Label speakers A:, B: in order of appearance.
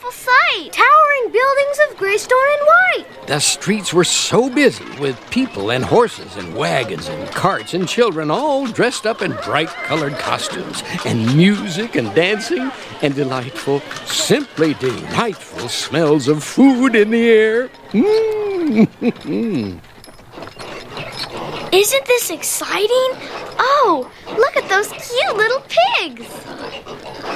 A: wonderful sight. Towering buildings of gray stone and white.
B: The streets were so busy with people and horses and wagons and carts and children all dressed up in bright-colored costumes and music and dancing and delightful, simply delightful smells of food in the air.
A: Isn't this exciting? Oh, look at those cute little pigs.